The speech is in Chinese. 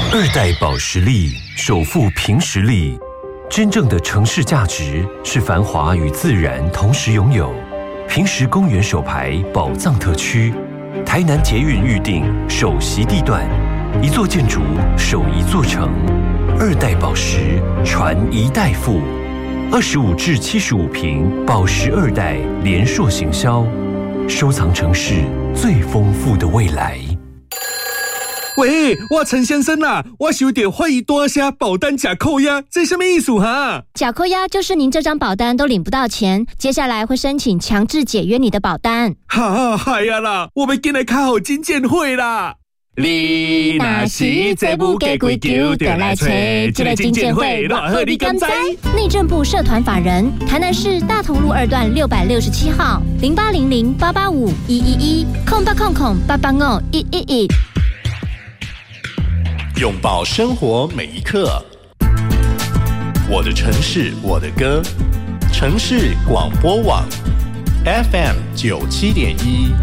二代保时力首富凭实力，真正的城市价值是繁华与自然同时拥有。平实公园首排宝藏特区，台南捷运预定首席地段，一座建筑守一座城。二代保时传一代富，25至75坪保时二代联硕行销，收藏城市最丰富的未来。 喂，我陈先生啊，我有点怀疑多下保单假扣押，这什么意思哈？ 假扣押就是您这张保单都领不到钱，接下来会申请强制解约你的保单。 哈，嗨呀啦，我们进来开好金鉴会啦！你若是这不给归咎，就来找这个金鉴会，偌好你敢知？ 内政部社团法人，台南市大同路2段667号0800-885-111-0800-885-111。 拥抱生活每一刻，我的城市我的歌，城市广播网 FM 97.1